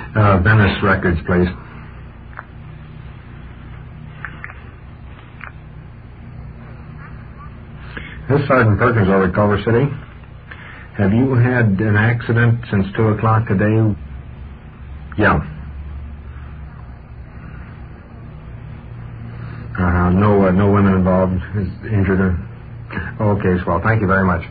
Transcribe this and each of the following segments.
Venice records, please. This is Sergeant Perkins over at Culver City. Have you had an accident since 2 o'clock today? Yeah. No women involved injured or... Okay, swell. Thank you very much.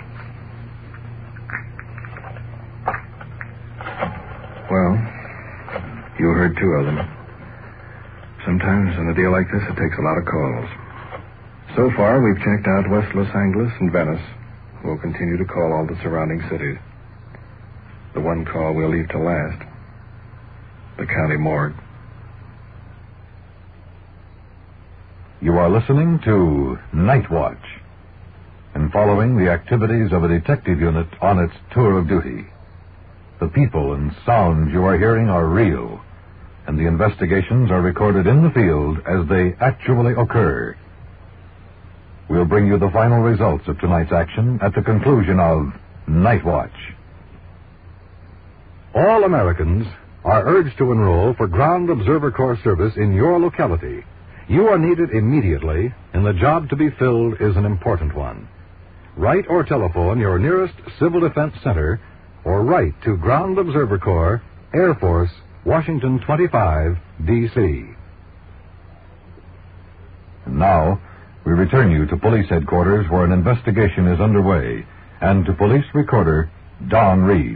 Well, you heard 2 of them. Sometimes in a deal like this, it takes a lot of calls. So far, we've checked out West Los Angeles and Venice. We'll continue to call all the surrounding cities. The one call we'll leave to last, the county morgue. You are listening to Night Watch and following the activities of a detective unit on its tour of duty. The people and sounds you are hearing are real, and the investigations are recorded in the field as they actually occur. We'll bring you the final results of tonight's action at the conclusion of Night Watch. All Americans are urged to enroll for Ground Observer Corps service in your locality. You are needed immediately, and the job to be filled is an important one. Write or telephone your nearest Civil Defense Center, or write to Ground Observer Corps, Air Force, Washington 25, D.C. And now, we return you to police headquarters where an investigation is underway, and to police recorder Don Reed.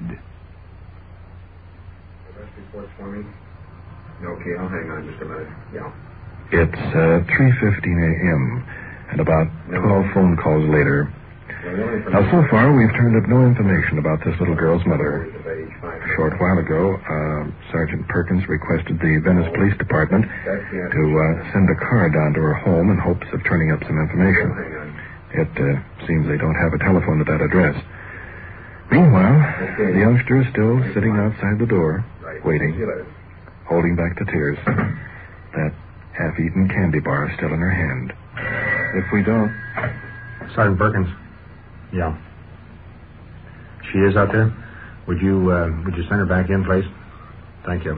Reports for me? Okay, I'll hang on just a minute. Yeah. It's 3:15 a.m., and about 12 phone calls later. Now, so far, we've turned up no information about this little girl's mother. A short while ago, Sergeant Perkins requested the Venice Police Department to send a car down to her home in hopes of turning up some information. It seems they don't have a telephone at that address. Meanwhile, the youngster is still sitting outside the door, waiting, holding back the tears. That half-eaten candy bar still in her hand. If we don't... Sergeant Perkins. Yeah. She is out there? Would you send her back in, please? Thank you.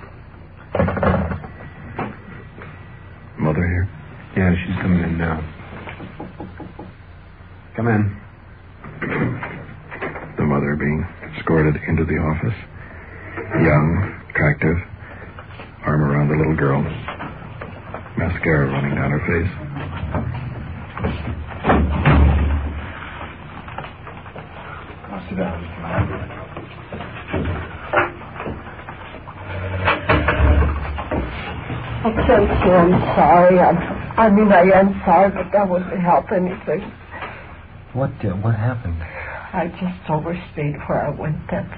Mother here? Yeah, she's coming in now. Come in. The mother being escorted into the office. Young, attractive, arm around the little girl. Mascara running down her face. I'll sit down. Oh, Tracy, I'm sorry. I am sorry, but that wouldn't help anything. What happened? I just overstayed where I went. That's